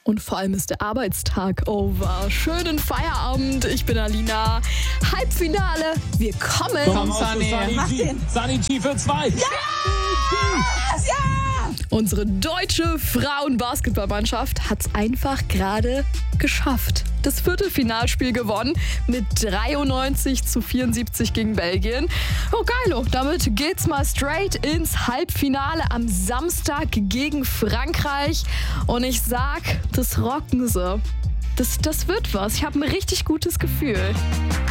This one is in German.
Und vor allem ist der Arbeitstag over. Schönen Feierabend, ich bin Alina. Halbfinale, wir kommen. Komm, Sunny G für 2. Ja! Unsere deutsche Frauenbasketballmannschaft hat es einfach gerade geschafft. Das Viertelfinalspiel gewonnen mit 93-74 gegen Belgien. Oh geilo, damit geht's mal straight ins Halbfinale am Samstag gegen Frankreich. Und ich sag, das rocken sie. Das wird was. Ich habe ein richtig gutes Gefühl.